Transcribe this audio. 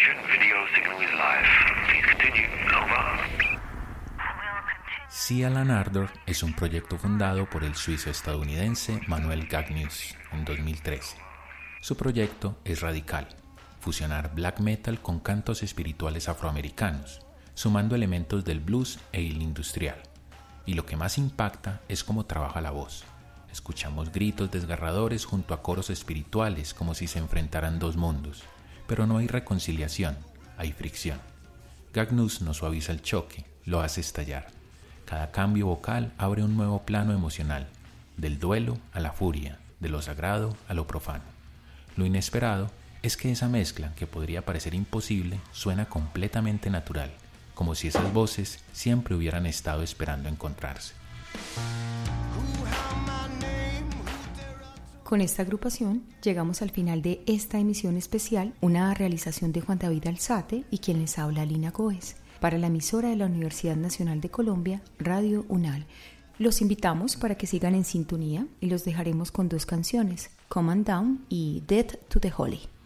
Sea Alan Ardor es un proyecto fundado por el suizo-estadounidense Manuel Gagnius en 2013. Su proyecto es radical, fusionar black metal con cantos espirituales afroamericanos, sumando elementos del blues e el industrial. Y lo que más impacta es cómo trabaja la voz. Escuchamos gritos desgarradores junto a coros espirituales como si se enfrentaran dos mundos, pero no hay reconciliación, hay fricción. Gagnius no suaviza el choque, lo hace estallar. Cada cambio vocal abre un nuevo plano emocional, del duelo a la furia, de lo sagrado a lo profano. Lo inesperado es que esa mezcla, que podría parecer imposible, suena completamente natural, como si esas voces siempre hubieran estado esperando encontrarse. Con esta agrupación llegamos al final de esta emisión especial, una realización de Juan David Alzate y quien les habla, Lina Goes, para la emisora de la Universidad Nacional de Colombia, Radio UNAL. Los invitamos para que sigan en sintonía y los dejaremos con dos canciones, Come On Down y Death to the Holy.